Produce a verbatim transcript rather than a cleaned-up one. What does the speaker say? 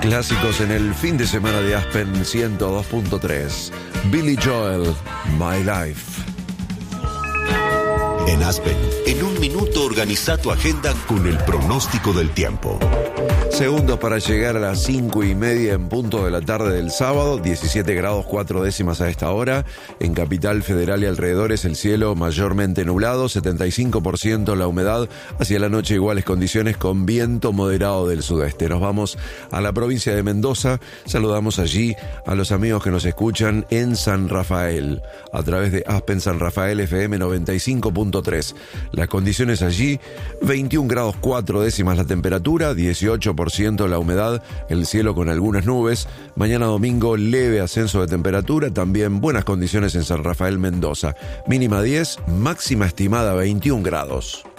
Clásicos en el fin de semana de Aspen ciento dos punto tres. Billy Joel, My Life. En Aspen, en un minuto organiza tu agenda con el pronóstico del tiempo. Segundos para llegar a las cinco y media en punto de la tarde del sábado, diecisiete grados cuatro décimas a esta hora. En Capital Federal y alrededores el cielo mayormente nublado, setenta y cinco por ciento la humedad. Hacia la noche iguales condiciones con viento moderado del sudeste. Nos vamos a la provincia de Mendoza. Saludamos allí a los amigos que nos escuchan en San Rafael, a través de Aspen San Rafael F M noventa y cinco punto tres. Las condiciones allí, veintiún grados cuatro décimas la temperatura, dieciocho por ciento la humedad, el cielo con algunas nubes. Mañana domingo leve ascenso de temperatura, también buenas condiciones en San Rafael Mendoza. Mínima diez, máxima estimada veintiún grados.